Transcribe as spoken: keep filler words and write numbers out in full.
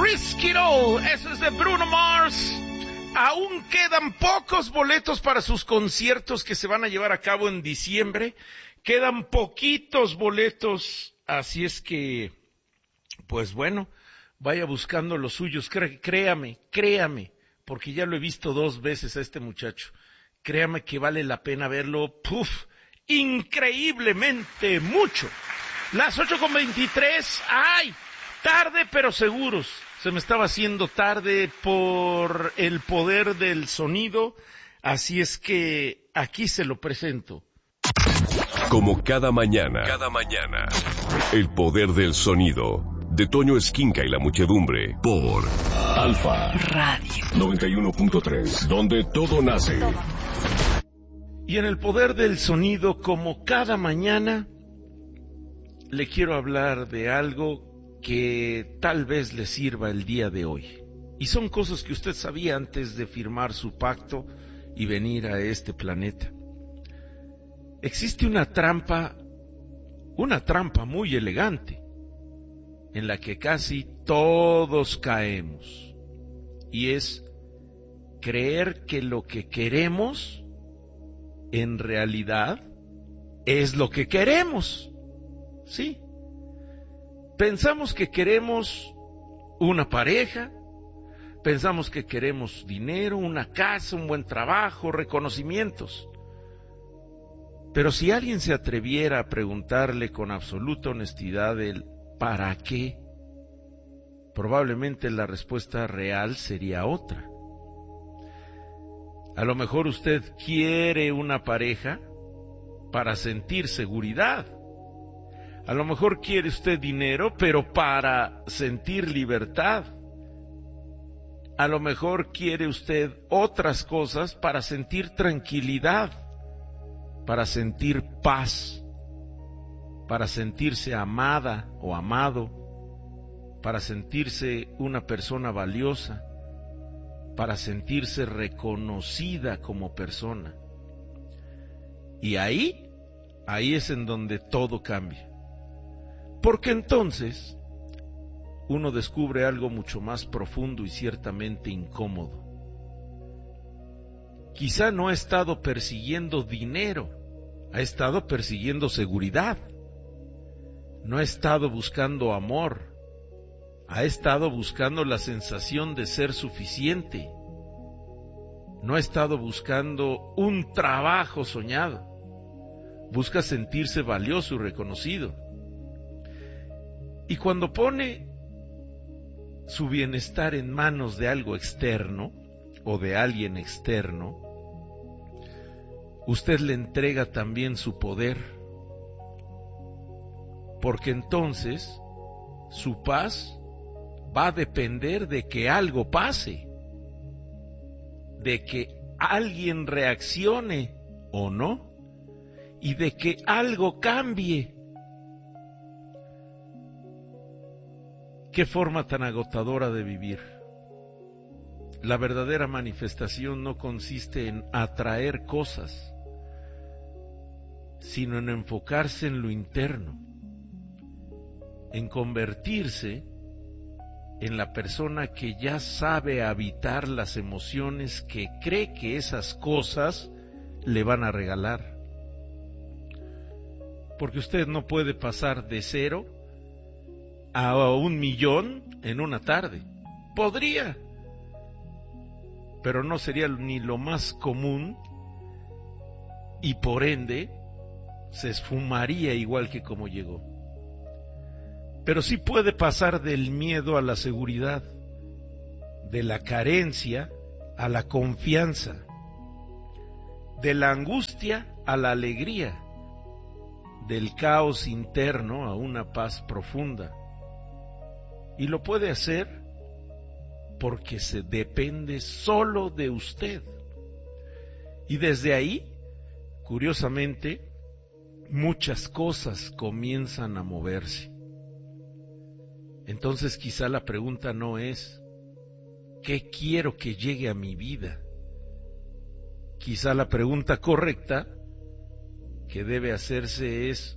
Risk It All, eso es de Bruno Mars. Aún quedan pocos boletos para sus conciertos que se van a llevar a cabo en diciembre. Quedan poquitos boletos, así es que, pues bueno, vaya buscando los suyos. Cré, créame, créame, porque ya lo he visto dos veces a este muchacho. Créame que vale la pena verlo, puf, increíblemente mucho. Las ocho con veintitrés, ¡ay! Tarde pero seguros. Se me estaba haciendo tarde por el poder del sonido, así es que aquí se lo presento. Como cada mañana, cada mañana, el poder del sonido, de Toño Esquinca y la muchedumbre, por Alfa Radio noventa y uno punto tres, donde todo nace. Y en el poder del sonido, como cada mañana, le quiero hablar de algo que tal vez le sirva el día de hoy. Y son cosas que usted sabía antes de firmar su pacto y venir a este planeta. Existe una trampa, una trampa muy elegante, en la que casi todos caemos. Y es creer que lo que queremos, en realidad, es lo que queremos. ¿Sí? Pensamos que queremos una pareja, pensamos que queremos dinero, una casa, un buen trabajo, reconocimientos. Pero si alguien se atreviera a preguntarle con absoluta honestidad el ¿para qué?, probablemente la respuesta real sería otra. A lo mejor usted quiere una pareja para sentir seguridad. A lo mejor quiere usted dinero, pero para sentir libertad. A lo mejor quiere usted otras cosas para sentir tranquilidad, para sentir paz, para sentirse amada o amado, para sentirse una persona valiosa, para sentirse reconocida como persona. Y ahí, ahí es en donde todo cambia. Porque entonces uno descubre algo mucho más profundo y ciertamente incómodo. Quizá no ha estado persiguiendo dinero, ha estado persiguiendo seguridad. No ha estado buscando amor, ha estado buscando la sensación de ser suficiente. No ha estado buscando un trabajo soñado, busca sentirse valioso y reconocido. Y cuando pone su bienestar en manos de algo externo o de alguien externo, usted le entrega también su poder, porque entonces su paz va a depender de que algo pase, de que alguien reaccione o no, y de que algo cambie. Qué forma tan agotadora de vivir. La verdadera manifestación no consiste en atraer cosas, sino en enfocarse en lo interno, en convertirse en la persona que ya sabe habitar las emociones que cree que esas cosas le van a regalar. Porque usted no puede pasar de cero a un millón en una tarde. Podría, pero no sería ni lo más común y por ende se esfumaría igual que como llegó. Pero sí puede pasar del miedo a la seguridad, de la carencia a la confianza, de la angustia a la alegría, del caos interno a una paz profunda. Y lo puede hacer porque se depende solo de usted. Y desde ahí, curiosamente, muchas cosas comienzan a moverse. Entonces quizá la pregunta no es ¿qué quiero que llegue a mi vida? Quizá la pregunta correcta que debe hacerse es